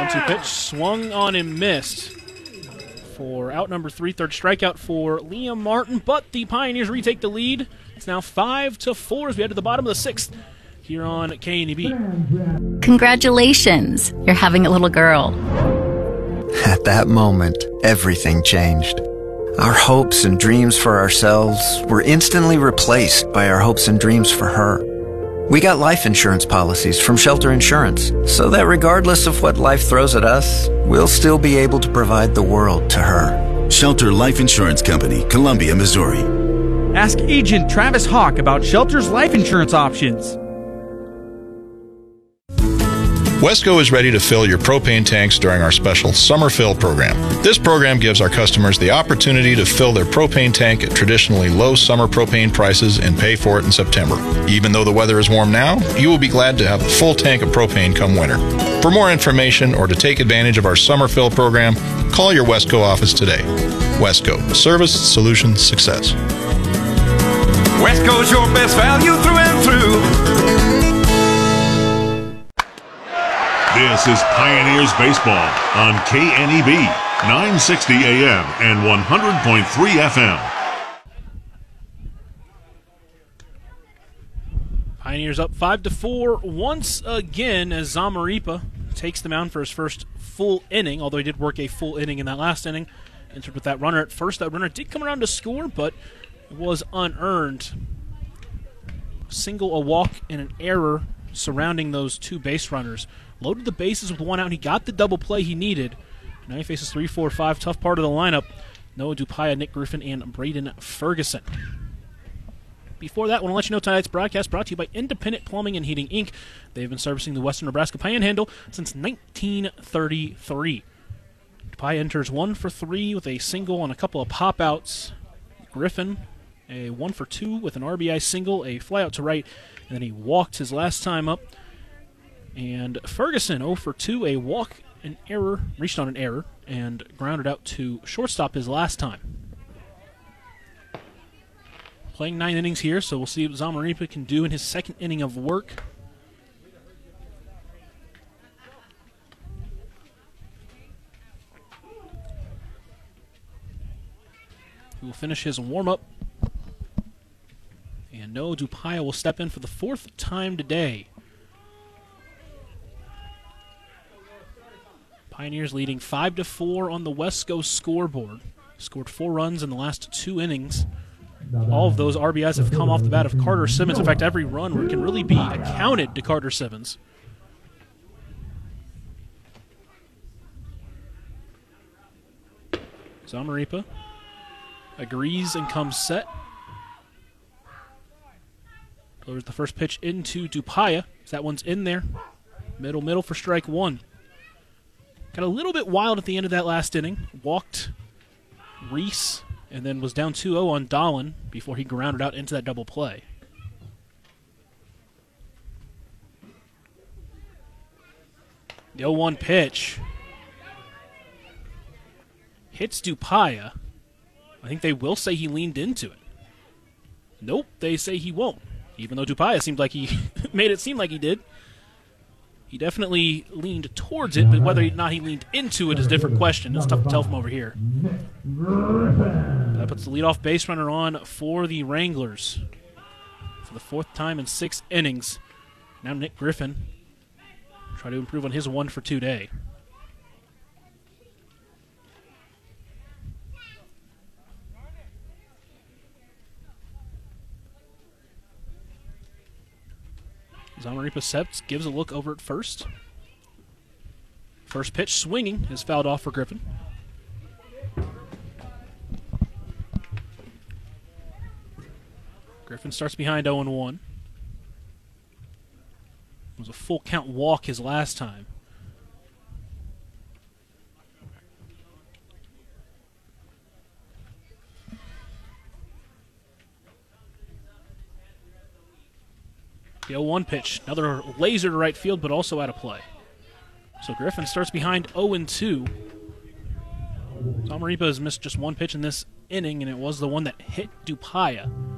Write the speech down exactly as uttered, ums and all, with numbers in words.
one two pitch, swung on and missed for out number three, third strikeout for Liam Martin, but the Pioneers retake the lead. It's now five to four as we head to the bottom of the sixth here on K N E B. Congratulations, you're having a little girl. At that moment, everything changed. Our hopes and dreams for ourselves were instantly replaced by our hopes and dreams for her. We got life insurance policies from Shelter Insurance, so that regardless of what life throws at us, we'll still be able to provide the world to her. Shelter Life Insurance Company, Columbia, Missouri. Ask Agent Travis Hawk about Shelter's life insurance options. Wesco is ready to fill your propane tanks during our special Summer Fill program. This program gives our customers the opportunity to fill their propane tank at traditionally low summer propane prices and pay for it in September. Even though the weather is warm now, you will be glad to have a full tank of propane come winter. For more information or to take advantage of our Summer Fill program, call your Wesco office today. Wesco, service, solution, success. Wesco's your best value through and through. This is Pioneers Baseball on K N E B, nine sixty A M and one hundred point three F M. Pioneers up five to four once again as Zamaripa takes the mound for his first full inning, although he did work a full inning in that last inning. Entered with that runner at first. That runner did come around to score, but it was unearned. A single, a walk, and an error surrounding those two base runners. Loaded the bases with one out. He got the double play he needed. Now he faces three, four, five. Tough part of the lineup. Noah Dupaya, Nick Griffin, and Braden Ferguson. Before that, I want to let you know tonight's broadcast brought to you by Independent Plumbing and Heating, Incorporated. They've been servicing the Western Nebraska Panhandle since nineteen thirty-three. Dupaya enters one for three with a single and a couple of pop-outs. Griffin, a one for two with an R B I single, a fly-out to right, and then he walked his last time up. And Ferguson, oh for two, a walk, an error, reached on an error, and grounded out to shortstop his last time. Playing nine innings here, so we'll see what Zamaripa can do in his second inning of work. He will finish his warm-up. And Noah Dupaya will step in for the fourth time today. Pioneers leading five to four on the Wesco scoreboard. Scored four runs in the last two innings. All of those R B Is have come off the bat of Carter Simmons. In fact, every run can really be accounted to Carter Simmons. Zamaripa agrees and comes set. Delivers the first pitch into Dupaya. That one's in there. Middle, middle for strike one. Got a little bit wild at the end of that last inning. Walked Reese and then was down two oh on Dahlin before he grounded out into that double play. The oh one pitch hits Dupaya. I think they will say he leaned into it. Nope, they say he won't. Even though Dupaya seemed like he made it seem like he did. He definitely leaned towards it, but whether or not he leaned into it is a different question. It's tough to tell from over here. That puts the leadoff base runner on for the Wranglers for the fourth time in six innings. Now Nick Griffin try to improve on his one for two day. Zamaripa Sept gives a look over at first. First pitch swinging is fouled off for Griffin. Griffin starts behind oh and one. It was a full count walk his last time. The oh one pitch, another laser to right field, but also out of play. So Griffin starts behind oh and two. Zamaripa has missed just one pitch in this inning, and it was the one that hit Dupaya.